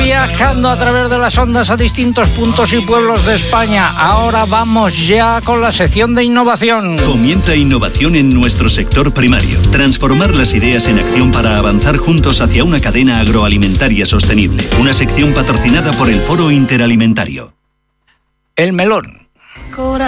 viajando a través de las ondas a distintos puntos y pueblos de España. Ahora vamos ya con la sección de innovación. Comienza innovación en nuestro sector primario. Transformar las ideas en acción para avanzar juntos hacia una cadena agroalimentaria sostenible. Una sección patrocinada por el Foro Interalimentario. El melón.